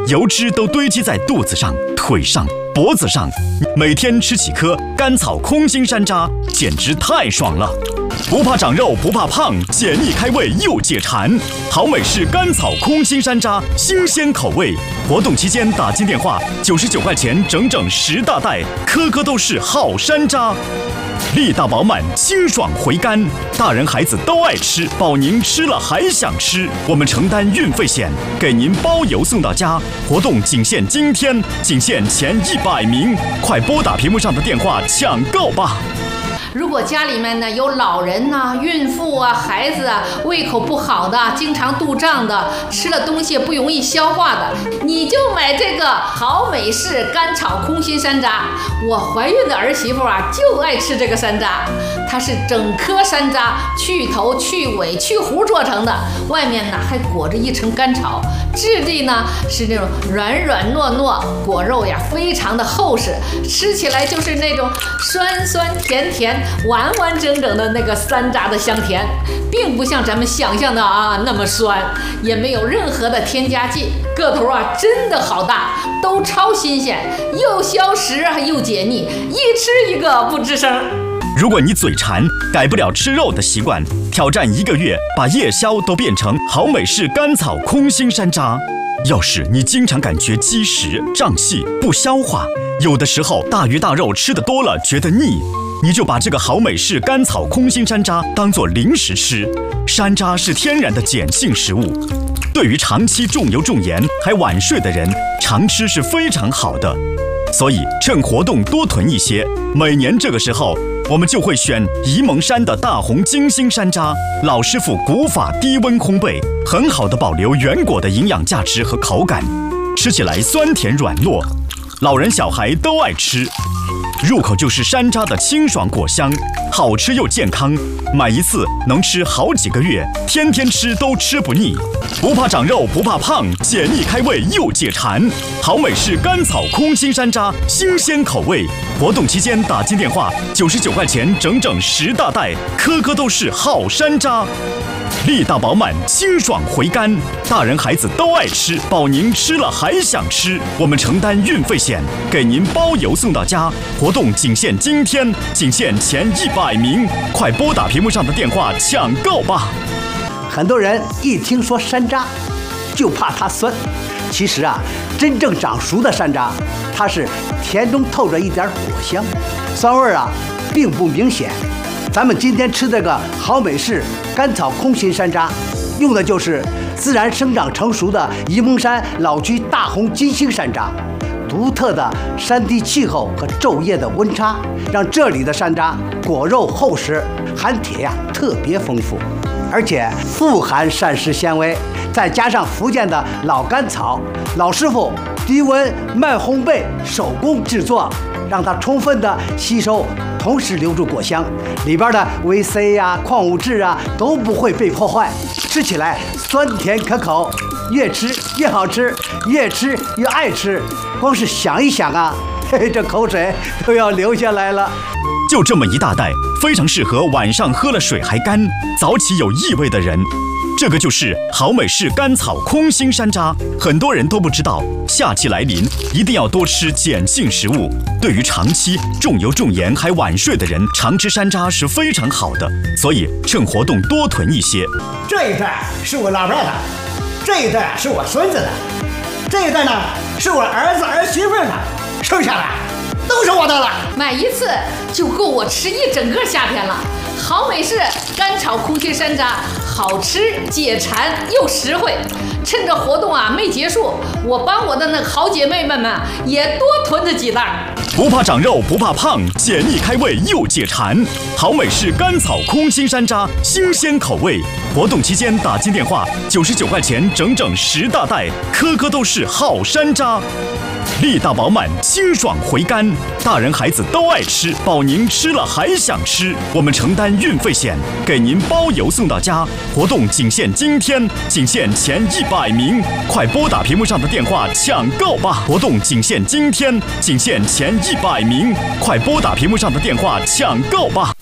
油脂都堆积在肚子上、腿上、脖子上，每天吃几颗甘草空心山楂，简直太爽了！不怕长肉，不怕胖，简易开胃又解馋。好美式甘草空心山楂，新鲜口味。活动期间打进电话，99块钱整整10大袋，颗颗都是好山楂。力大饱满，清爽回甘，大人孩子都爱吃，保您吃了还想吃。我们承担运费险，给您包邮送到家。活动仅限今天，仅限前100名，快拨打屏幕上的电话抢购吧！ 如果家里面呢有老人呐、孕妇啊、孩子啊，胃口不好的，经常肚胀的，吃了东西不容易消化的，你就买这个好美式甘草空心山楂。我怀孕的儿媳妇啊就爱吃这个山楂，它是整颗山楂去头、去尾、去核做成的，外面呢还裹着一层甘草，质地呢是那种软软糯糯，果肉呀非常的厚实，吃起来就是那种酸酸甜甜、完完整整的那个山楂的香甜，并不像咱们想象的那么酸，也没有任何的添加剂，个头真的好大，都超新鲜，又消食又解腻，一吃一个不吱声。 如果你嘴馋，改不了吃肉的习惯，挑战1个月，把夜宵都变成好美式甘草空心山楂。要是你经常感觉积食、胀气、不消化，有的时候大鱼大肉吃得多了觉得腻，你就把这个好美式甘草空心山楂当作零食吃。山楂是天然的碱性食物，对于长期重油重盐还晚睡的人，常吃是非常好的。所以趁活动多囤一些，每年这个时候我们就会选沂蒙山的大红金星山楂，老师傅古法低温烘焙，很好的保留原果的营养价值和口感，吃起来酸甜软糯，老人小孩都爱吃。入口就是山楂的清爽果香，好吃又健康，买一次能吃好几个月，天天吃都吃不腻。不怕长肉，不怕胖，简易开胃又解馋。好美式甘草空心山楂，新鲜口味。活动期间打进电话，99块钱整整10大袋，颗颗都是好山楂。力大饱满，清爽回甘，大人孩子都爱吃，保您吃了还想吃。我们承担运费险，给您包邮送到家。活动仅限今天，仅限前100名，快拨打屏幕上的电话抢购吧！ 很多人一听说山楂，就怕它酸。其实真正长熟的山楂，它是甜中透着一点果香，酸味并不明显。咱们今天吃这个好美式甘草空心山楂，用的就是自然生长成熟的沂蒙山老区大红金星山楂。独特的山地气候和昼夜的温差，让这里的山楂果肉厚实，含铁特别丰富，而且富含膳食纤维，再加上福建的老甘草，老师傅低温慢烘焙手工制作，让它充分的吸收，同时留住果香，里边的维 C 矿物质都不会被破坏，吃起来酸甜可口，越吃越好吃，越吃越爱吃。光是想一想这口水都要流下来了。 就这么一大袋，非常适合晚上喝了水还干、早起有异味的人。这个就是好美式甘草空心山楂，很多人都不知道，夏季来临一定要多吃碱性食物。对于长期重油重盐还晚睡的人，常吃山楂是非常好的，所以趁活动多囤一些。 这一袋是我老伴的，这一袋是我孙子的，这一袋呢是我儿子儿媳妇的，剩下的都是我的了。 买一次就够我吃一整个夏天了。好美式甘草空心山楂，好吃解馋又实惠。趁着活动没结束，我帮我的那好姐妹们也多囤着几袋。 不怕长肉，不怕胖，简易开胃又解馋。好美式甘草空心山楂，新鲜口味。活动期间打进电话，99块钱整整10大袋，颗颗都是好山楂。力大饱满，清爽回甘，大人孩子都爱吃，保您吃了还想吃。我们承担运费险，给您包邮送到家。活动仅限今天，仅限前100名，快拨打屏幕上的电话抢购吧！活动仅限今天，仅限前100名，快拨打屏幕上的电话抢购吧！